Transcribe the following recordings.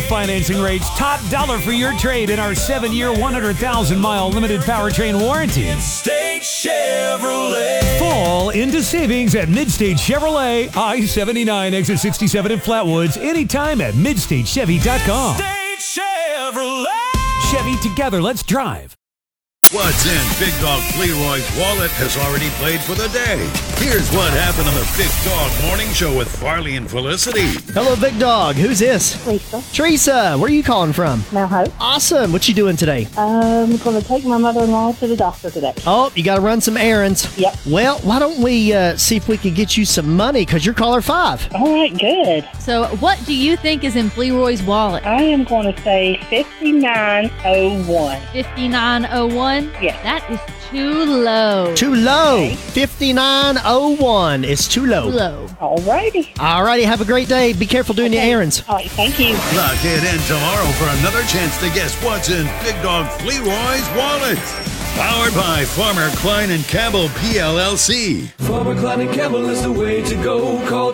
financing rates, top dollar for your trade in our 7-year, 100,000-mile limited powertrain warranty. Midstate Chevrolet. Fall into savings at Midstate Chevrolet, I-79, exit 67 in Flatwoods, anytime at MidstateChevy.com. Midstate Chevrolet. Chevy, together, let's drive. What's in Big Dog Leroy's wallet has already played for the day. Here's what happened on the Big Dog Morning Show with Farley and Felicity. Hello, Big Dog. Who's this? Lisa. Teresa, where are you calling from? Mount Hope. Awesome. What you doing today? I'm going to take my mother-in-law to the doctor today. Oh, you got to run some errands. Yep. Well, why don't we see if we can get you some money, because you're caller 5. All right, good. So what do you think is in Leroy's wallet? I am going to say 5901. 5901? Yes. That is too low. Too low. Okay. 5901 is too low. Low. All righty. All righty. Have a great day. Be careful doing your errands. All right, thank you. Lock it in tomorrow for another chance to guess what's in Big Dog Leroy's wallet. Powered by Farmer Klein and Campbell PLLC. Farmer Klein and Campbell is the way to go. Call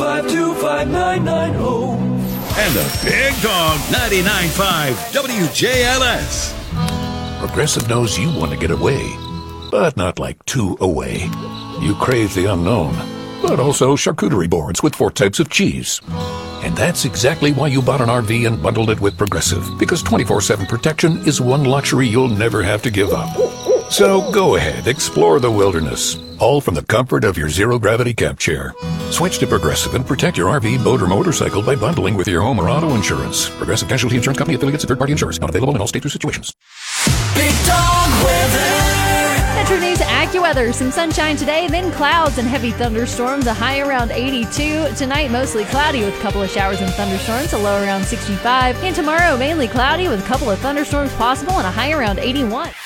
252-5990. And the Big Dog 99.5 WJLS. Progressive knows you want to get away, but not like too away. You crave the unknown, but also charcuterie boards with 4 types of cheese. And that's exactly why you bought an RV and bundled it with Progressive, because 24/7 protection is one luxury you'll never have to give up. So go ahead, explore the wilderness, all from the comfort of your zero-gravity camp chair. Switch to Progressive and protect your RV, boat, or motorcycle by bundling with your home or auto insurance. Progressive Casualty Insurance Company, affiliates, and third-party insurers. Not available in all states or situations. Big Dog Weather. Metro News AccuWeather. Some sunshine today, then clouds and heavy thunderstorms. A high around 82. Tonight, mostly cloudy with a couple of showers and thunderstorms. A low around 65. And tomorrow, mainly cloudy with a couple of thunderstorms possible and a high around 81.